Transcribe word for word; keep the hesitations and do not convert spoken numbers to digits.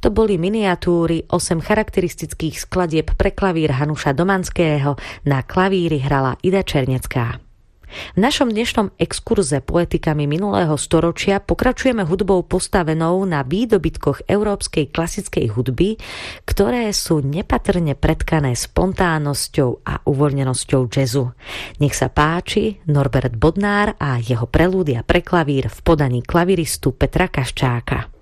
To boli miniatúry, osem charakteristických skladieb pre klavír Hanuša Domanského, na klavíri hrala Ida Černecká. V našom dnešnom exkurze poetikami minulého storočia pokračujeme hudbou postavenou na výdobytkoch európskej klasickej hudby, ktoré sú nepatrne pretkané spontánnosťou a uvoľnenosťou jazzu. Nech sa páči Norbert Bodnár a jeho prelúdia pre klavír v podaní klaviristu Petra Kaščáka.